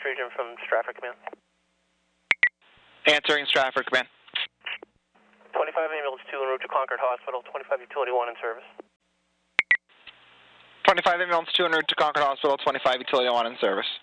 Region from Stratford Command. Answering Stratford Command. 25 ambulance 2 en route to Concord Hospital, 25 utility 1 in service. 25 ambulance 2 en route to Concord Hospital, 25 utility 1 in service.